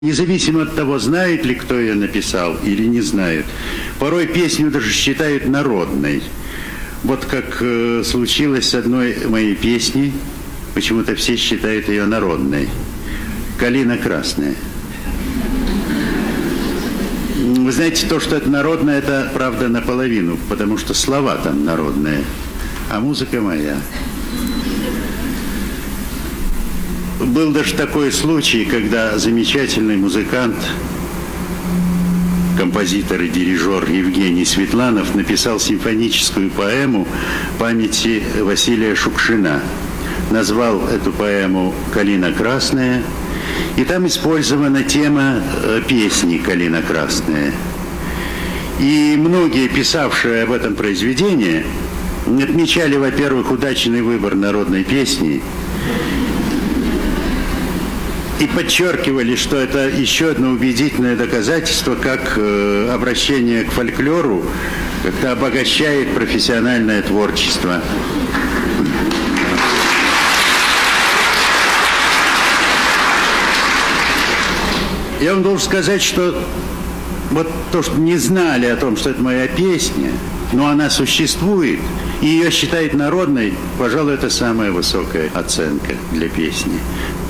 Независимо от того, знает ли кто ее написал или не знает. Порой песню даже считают народной. Вот как случилось с одной моей песней, почему-то все считают ее народной. «Калина красная». Вы знаете, то, что это народное, это правда наполовину, потому что слова там народные, а музыка моя. Был даже такой случай, когда замечательный музыкант, композитор и дирижер Евгений Светланов написал симфоническую поэму памяти Василия Шукшина. Назвал эту поэму «Калина красная», и там использована тема песни «Калина красная». И многие, писавшие об этом произведении, отмечали, во-первых, удачный выбор народной песни, и подчеркивали, что это еще одно убедительное доказательство, как обращение к фольклору как-то обогащает профессиональное творчество. Я вам должен сказать, что вот то, что не знали о том, что это моя песня, но она существует, и ее считают народной, пожалуй, это самая высокая оценка для песни.